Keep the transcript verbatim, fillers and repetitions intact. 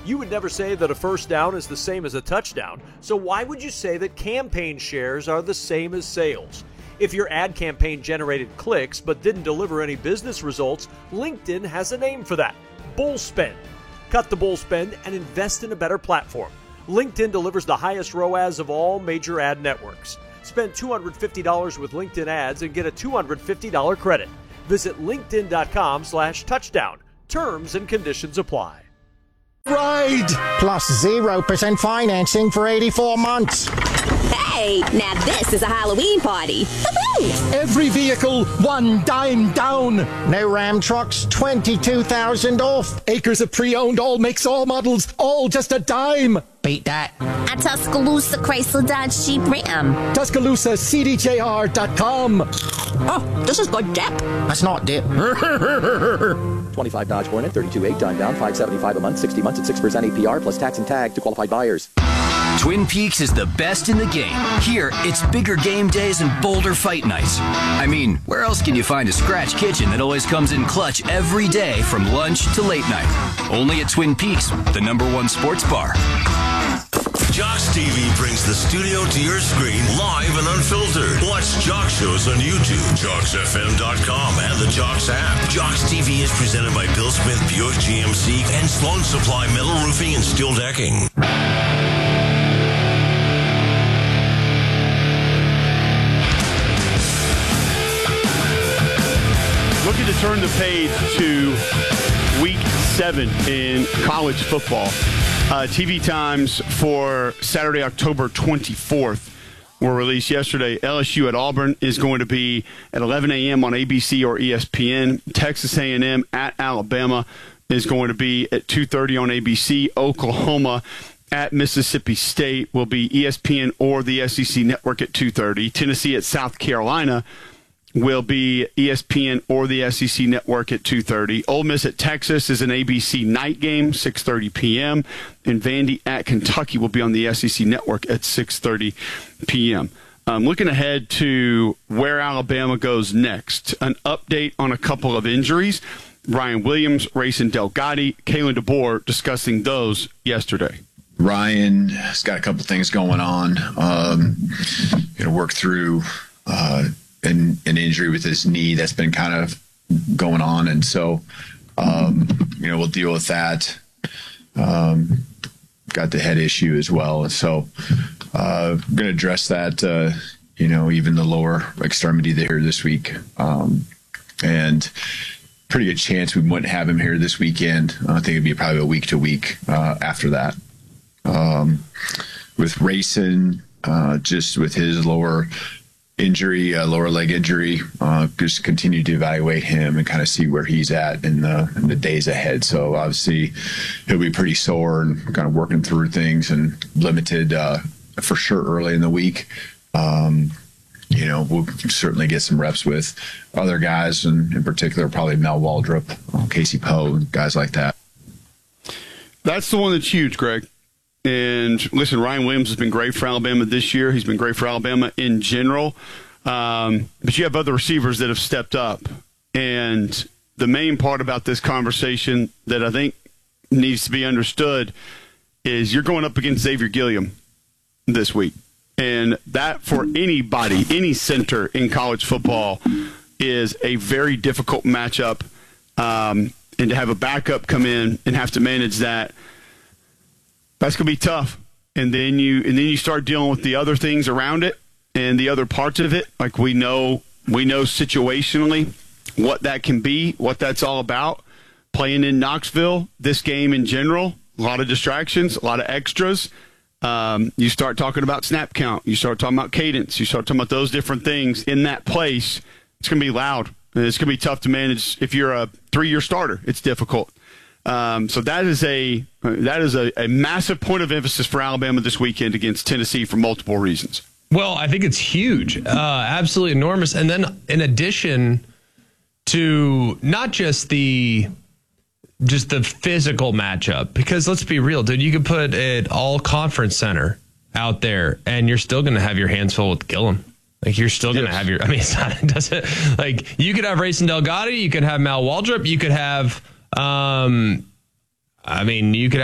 You would never say that a first down is the same as a touchdown, so why would you say that campaign shares are the same as sales? If your ad campaign generated clicks but didn't deliver any business results, LinkedIn has a name for that: bull spend. Cut the bull spend and invest in a better platform. LinkedIn delivers the highest R O A S of all major ad networks. Spend two hundred fifty dollars with LinkedIn ads and get a two hundred fifty dollars credit. Visit linkedin.com slash touchdown. Terms and conditions apply. Ride! Plus zero percent financing for eighty-four months. Hey, now this is a Halloween party. Every vehicle, one dime down. New Ram trucks, twenty-two thousand off. Acres of pre-owned, all makes, all models, all just a dime. Beat that. At Tuscaloosa Chrysler Dodge Jeep Ram. Tuscaloosa C D J R dot com. Oh, this is good dip. That's not dip. twenty-five Dodge Hornet, thirty-two eight, dime down, five seventy-five a month, sixty months at six percent A P R plus tax and tag to qualified buyers. Twin Peaks is the best in the game. Here, it's bigger game days and bolder fight nights. I mean, where else can you find a scratch kitchen that always comes in clutch every day from lunch to late night? Only at Twin Peaks, the number one sports bar. Jocks T V brings the studio to your screen live and unfiltered. Watch Jock shows on YouTube, jocks f m dot com, and the Jocks app. Jocks T V is presented by Bill Smith Buick G M C and Sloan Supply Metal Roofing and Steel Decking. Looking to turn the page to week seven in college football. Uh, T V times for Saturday, October twenty-fourth were released yesterday. L S U at Auburn is going to be at eleven a.m. on A B C or E S P N. Texas A and M at Alabama is going to be at two thirty on A B C. Oklahoma at Mississippi State will be E S P N or the S E C Network at two thirty. Tennessee at South Carolina will be E S P N or the S E C Network at two thirty. Ole Miss at Texas is an A B C night game, six thirty p.m. And Vandy at Kentucky will be on the S E C Network at six thirty p.m. Um, looking ahead to where Alabama goes next, an update on a couple of injuries. Ryan Williams, Rayson Delgatti, Kalen DeBoer discussing those yesterday. Ryan has got a couple things going on. Um, going to work through uh, an, an injury with his knee that's been kind of going on. And so, um, you know, we'll deal with that. Um, got the head issue as well. And so uh, I'm going to address that, uh, you know, even the lower extremity there this week. Um, and pretty good chance we wouldn't have him here this weekend. I think it'd be probably a week to week uh, after that. Um, with Rayson, uh, just with his lower injury, uh, lower leg injury, uh, just continue to evaluate him and kind of see where he's at in the, in the days ahead. So obviously he'll be pretty sore and kind of working through things and limited uh, for sure early in the week. Um, you know, we'll certainly get some reps with other guys, and in particular, probably Mel Waldrop, Casey Poe, guys like that. That's the one that's huge, Greg. And listen, Ryan Williams has been great for Alabama this year. He's been great for Alabama in general. Um, but you have other receivers that have stepped up. And the main part about this conversation that I think needs to be understood is you're going up against Xavier Gilliam this week. And that, for anybody, any center in college football, is a very difficult matchup. Um, and to have a backup come in and have to manage that, that's going to be tough. And then you and then you start dealing with the other things around it and the other parts of it. Like we know, we know situationally what that can be, what that's all about. Playing in Knoxville, this game in general, a lot of distractions, a lot of extras. Um, you start talking about snap count. You start talking about cadence. You start talking about those different things in that place. It's going to be loud. And it's going to be tough to manage. If you're a three-year starter, it's difficult. Um, so that is a that is a, a massive point of emphasis for Alabama this weekend against Tennessee for multiple reasons. Well, I think it's huge, uh, absolutely enormous. And then in addition to not just the just the physical matchup, because let's be real, dude, you could put it all conference center out there and you're still going to have your hands full with Gillum. Like you're still going to yes. have your, I mean, it's not, it doesn't, like you could have Rayson Delgatti, you could have Mal Waldrop, you could have, um, I mean, you could